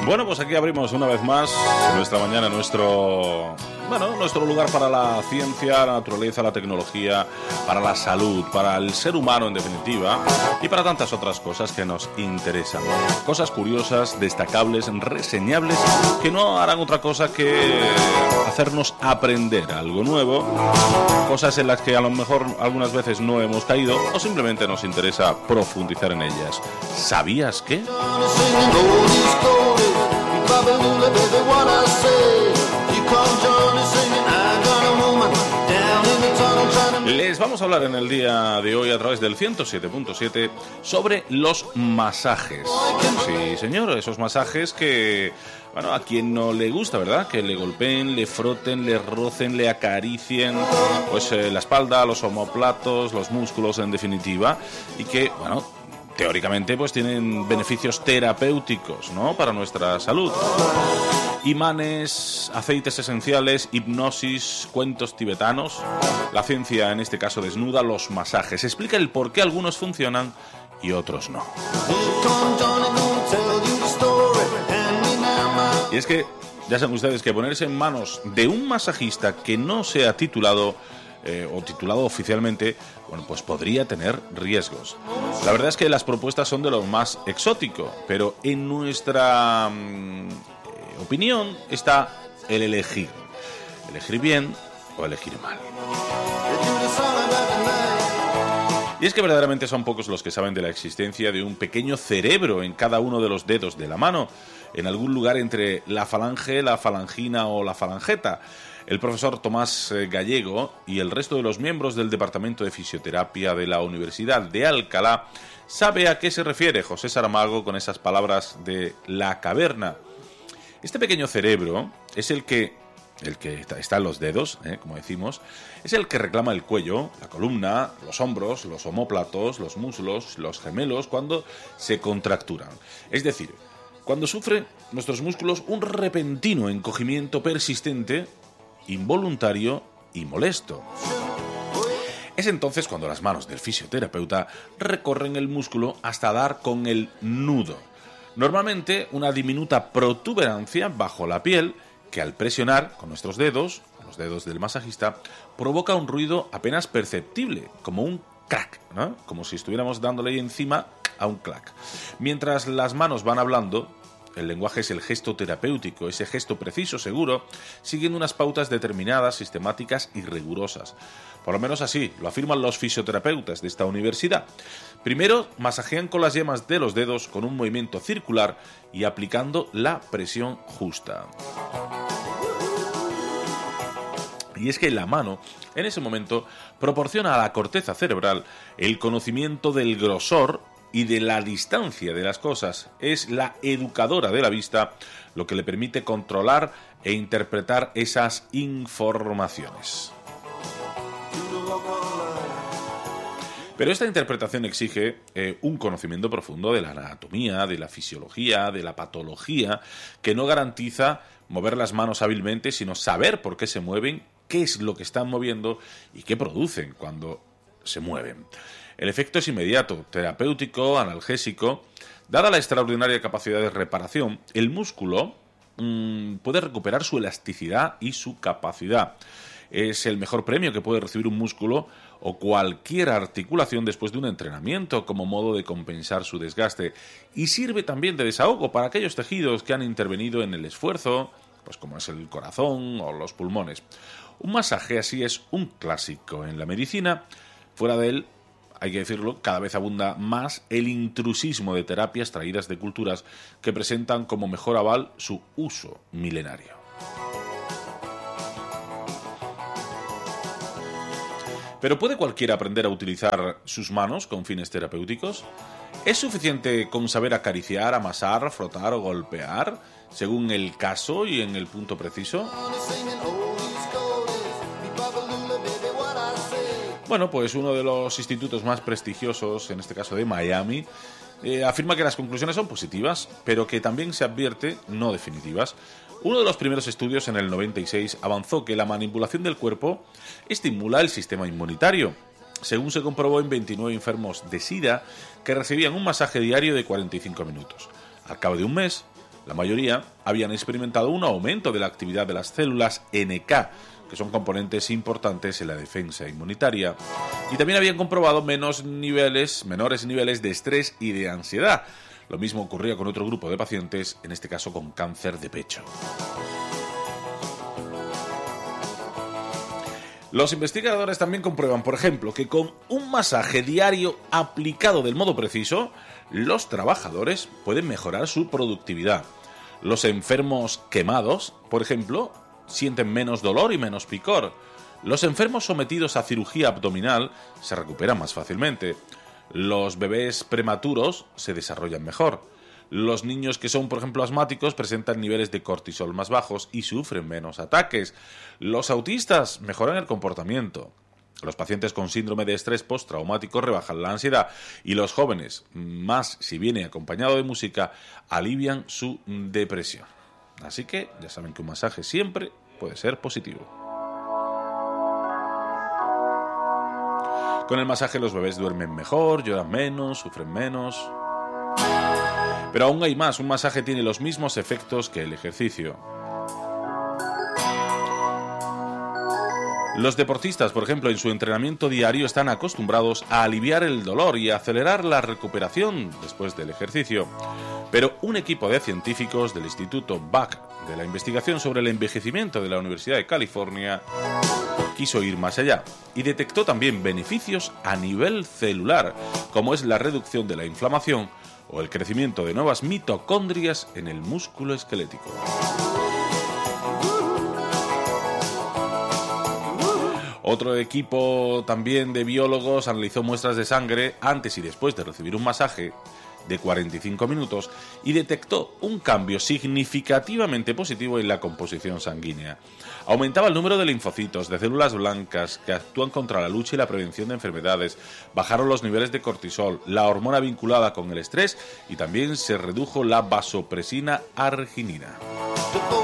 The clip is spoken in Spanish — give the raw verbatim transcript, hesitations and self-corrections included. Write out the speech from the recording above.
Bueno, pues aquí abrimos una vez más en nuestra mañana nuestro, bueno, nuestro lugar para la ciencia, la naturaleza, la tecnología, para la salud, para el ser humano en definitiva y para tantas otras cosas que nos interesan. Cosas curiosas, destacables, reseñables, que no harán otra cosa que hacernos aprender algo nuevo, cosas en las que a lo mejor algunas veces no hemos caído o simplemente nos interesa profundizar en ellas. ¿Sabías qué? Les vamos a hablar en el día de hoy a través del ciento siete punto siete sobre los masajes. Sí, señor, esos masajes que, bueno, a quien no le gusta, ¿verdad? Que le golpeen, le froten, le rocen, le acaricien, pues eh, la espalda, los omóplatos, los músculos en definitiva, y que, bueno, teóricamente pues tienen beneficios terapéuticos, ¿no?, para nuestra salud. Imanes, aceites esenciales, hipnosis, cuentos tibetanos. La ciencia en este caso desnuda los masajes, explica el por qué algunos funcionan y otros no. Y es que ya saben ustedes que ponerse en manos de un masajista que no sea titulado Eh, o titulado oficialmente, bueno, pues podría tener riesgos. La verdad es que las propuestas son de lo más exótico, pero en nuestra mm, eh, opinión está el elegir. Elegir bien o elegir mal. Y es que verdaderamente son pocos los que saben de la existencia de un pequeño cerebro en cada uno de los dedos de la mano, en algún lugar entre la falange, la falangina o la falangeta. El profesor Tomás Gallego y el resto de los miembros del Departamento de Fisioterapia de la Universidad de Alcalá sabe a qué se refiere José Saramago con esas palabras de la caverna. Este pequeño cerebro es el que, el que está en los dedos, ¿eh? como decimos, es el que reclama el cuello, la columna, los hombros, los omóplatos, los muslos, los gemelos cuando se contracturan. Es decir, cuando sufren nuestros músculos un repentino encogimiento persistente, involuntario y molesto. Es entonces cuando las manos del fisioterapeuta recorren el músculo hasta dar con el nudo. Normalmente una diminuta protuberancia bajo la piel que al presionar con nuestros dedos, los dedos del masajista, provoca un ruido apenas perceptible, como un crack, ¿no? Como si estuviéramos dándole encima a un clac. Mientras las manos van hablando, el lenguaje es el gesto terapéutico, ese gesto preciso, seguro, siguiendo unas pautas determinadas, sistemáticas y rigurosas. Por lo menos así lo afirman los fisioterapeutas de esta universidad. Primero, masajean con las yemas de los dedos con un movimiento circular y aplicando la presión justa. Y es que la mano, en ese momento, proporciona a la corteza cerebral el conocimiento del grosor y de la distancia de las cosas. Es la educadora de la vista, lo que le permite controlar e interpretar esas informaciones. Pero esta interpretación exige eh, un conocimiento profundo de la anatomía, de la fisiología, de la patología, que no garantiza mover las manos hábilmente, sino saber por qué se mueven, qué es lo que están moviendo y qué producen cuando se mueven. El efecto es inmediato, terapéutico, analgésico. Dada la extraordinaria capacidad de reparación, el músculo mmm, puede recuperar su elasticidad y su capacidad. Es el mejor premio que puede recibir un músculo o cualquier articulación después de un entrenamiento, como modo de compensar su desgaste. Y sirve también de desahogo para aquellos tejidos que han intervenido en el esfuerzo, pues como es el corazón o los pulmones. Un masaje así es un clásico en la medicina. Fuera de él, hay que decirlo, cada vez abunda más el intrusismo de terapias traídas de culturas que presentan como mejor aval su uso milenario. ¿Pero puede cualquiera aprender a utilizar sus manos con fines terapéuticos? ¿Es suficiente con saber acariciar, amasar, frotar o golpear, según el caso y en el punto preciso? Bueno, pues uno de los institutos más prestigiosos, en este caso de Miami, eh, afirma que las conclusiones son positivas, pero que también se advierte no definitivas. Uno de los primeros estudios en el noventa y seis avanzó que la manipulación del cuerpo estimula el sistema inmunitario, según se comprobó en veintinueve enfermos de SIDA que recibían un masaje diario de cuarenta y cinco minutos. Al cabo de un mes, La mayoría habían experimentado un aumento de la actividad de las células N K, que son componentes importantes en la defensa inmunitaria, y también habían comprobado menos niveles, menores niveles de estrés y de ansiedad. Lo mismo ocurría con otro grupo de pacientes, en este caso con cáncer de pecho. Los investigadores también comprueban, por ejemplo, que con un masaje diario aplicado del modo preciso, los trabajadores pueden mejorar su productividad. Los enfermos quemados, por ejemplo, sienten menos dolor y menos picor. Los enfermos sometidos a cirugía abdominal se recuperan más fácilmente. Los bebés prematuros se desarrollan mejor. Los niños que son, por ejemplo, asmáticos presentan niveles de cortisol más bajos y sufren menos ataques. Los autistas mejoran el comportamiento. Los pacientes con síndrome de estrés postraumático rebajan la ansiedad. Y los jóvenes, más si viene acompañado de música, alivian su depresión. Así que ya saben que un masaje siempre puede ser positivo. Con el masaje los bebés duermen mejor, lloran menos, sufren menos. Pero aún hay más, un masaje tiene los mismos efectos que el ejercicio. Los deportistas, por ejemplo, en su entrenamiento diario están acostumbrados a aliviar el dolor y a acelerar la recuperación después del ejercicio. Pero un equipo de científicos del Instituto Buck de la Investigación sobre el Envejecimiento de la Universidad de California quiso ir más allá y detectó también beneficios a nivel celular, como es la reducción de la inflamación o el crecimiento de nuevas mitocondrias en el músculo esquelético. Otro equipo también de biólogos analizó muestras de sangre antes y después de recibir un masaje de cuarenta y cinco minutos y detectó un cambio significativamente positivo en la composición sanguínea. Aumentaba el número de linfocitos, de células blancas que actúan contra la lucha y la prevención de enfermedades, bajaron los niveles de cortisol, la hormona vinculada con el estrés y también se redujo la vasopresina arginina.